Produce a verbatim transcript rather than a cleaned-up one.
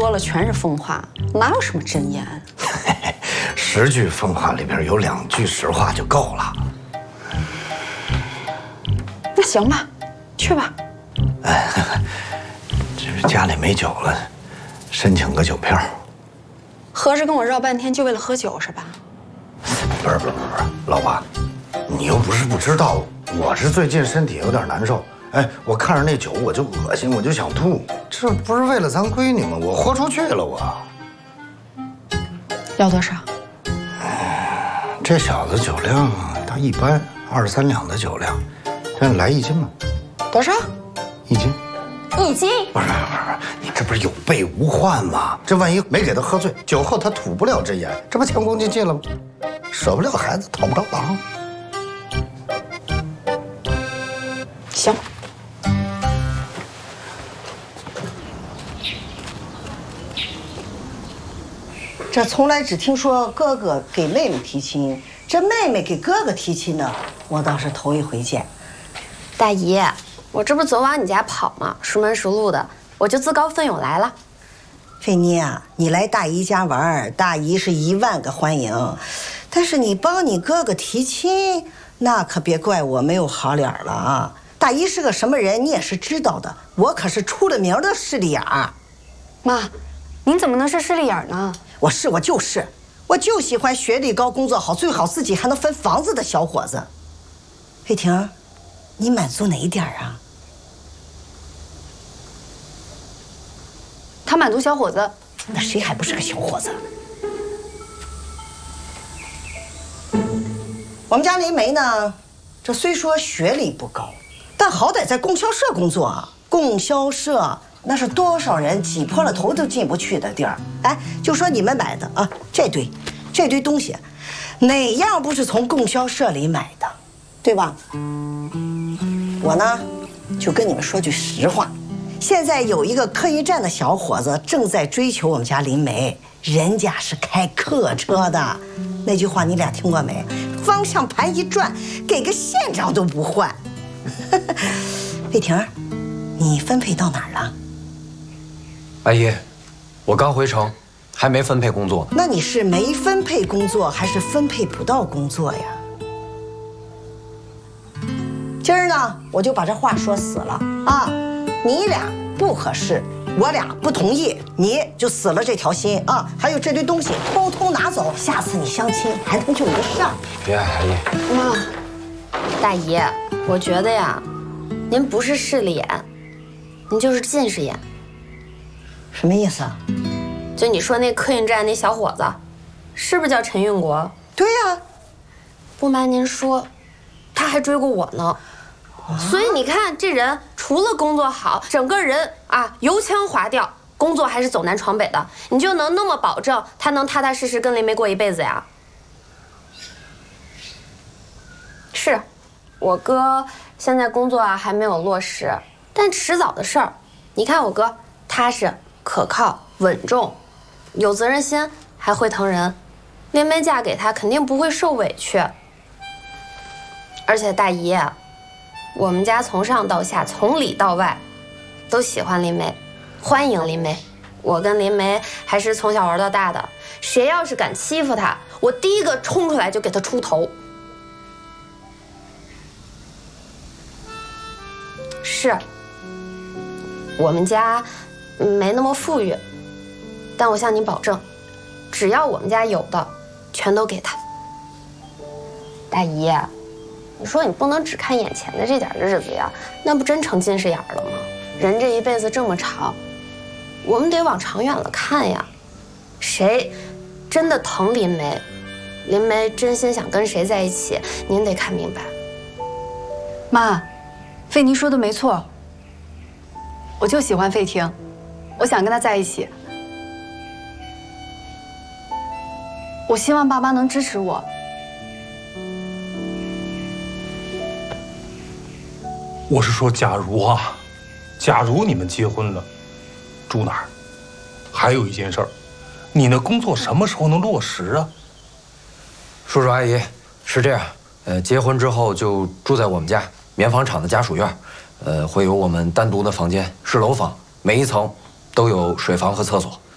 说了全是疯话，哪有什么真言？ 十句疯话里边有两句实话就够了。 那行吧，去吧。 哎，这家里没酒了，申请个酒票。 合着跟我绕半天就为了喝酒是吧？ 不是不是不是，老婆，你又不是不知道，我是最近身体有点难受。哎，我看着那酒我就恶心，我就想吐。这不是为了咱闺女吗？我豁出去了，我。 要多少？ 这小子酒量他一般，二十三两的酒量，这来一斤吧。 多少？ 一斤。 一斤？ 不是不是不是，你这不是有备无患吗？这万一没给他喝醉，酒后他吐不了真言，这不前功尽弃了吗？舍不了孩子，讨不着郎。 行。 这从来只听说哥哥给妹妹提亲，这妹妹给哥哥提亲呢，我倒是头一回见。 大姨，我这不是总往你家跑吗？熟门熟路的，我就自告奋勇来了。 菲妮啊，你来大姨家玩，大姨是一万个欢迎。但是你帮你哥哥提亲，那可别怪我没有好脸了啊！大姨是个什么人，你也是知道的，我可是出了名的势利眼儿。 妈，您怎么能是势利眼呢？ 我是我就是，我就喜欢学历高、工作好，最好自己还能分房子的小伙子。慧婷，你满足哪一点啊？ 他满足小伙子， 那谁还不是个小伙子？我们家林梅呢，这虽说学历不高，但好歹在供销社工作啊。供销社那是多少人挤破了头都进不去的地儿。哎，就说你们买的啊，这堆这堆东西，哪样不是从供销社里买的，对吧？我呢，就跟你们说句实话，现在有一个客运站的小伙子正在追求我们家林梅，人家是开客车的。那句话你俩听过没？方向盘一转，给个县长都不换。慧婷，你分配到哪儿了？ 阿姨，我刚回城，还没分配工作。 那你是没分配工作，还是分配不到工作呀？今儿呢，我就把这话说死了啊！你俩不合适，我俩不同意，你就死了这条心啊！还有这堆东西，通通拿走，下次你相亲还能就一个上。 别，阿姨。 妈，大姨，我觉得呀，您不是势利眼，您就是近视眼。 什么意思啊？ 就你说那客运站那小伙子，是不是叫陈运国？ 对呀， 不瞒您说，他还追过我呢。所以你看，这人除了工作好，整个人啊油腔滑调，工作还是走南闯北的，你就能那么保证他能踏踏实实跟林梅过一辈子呀？是，我哥现在工作啊还没有落实，但迟早的事儿。你看我哥踏实、可靠、稳重，有责任心，还会疼人，林梅嫁给他肯定不会受委屈。而且大姨，我们家从上到下，从里到外，都喜欢林梅，欢迎林梅。我跟林梅还是从小玩到大的，谁要是敢欺负她，我第一个冲出来就给他出头。是，我们家没那么富裕，但我向你保证，只要我们家有的，全都给他。大姨，你说你不能只看眼前的这点日子呀，那不真成近视眼了吗？人这一辈子这么长，我们得往长远了看呀。谁真的疼林梅，林梅真心想跟谁在一起，您得看明白。 妈，费妮说的没错，我就喜欢费婷，我想跟她在一起。我希望爸妈能支持我。 我是说，假如啊，假如你们结婚了，住哪儿？还有一件事儿，你那工作什么时候能落实啊？ 叔叔阿姨，是这样，呃，结婚之后就住在我们家棉纺厂的家属院，呃，会有我们单独的房间，是楼房，每一层都有水房和厕所。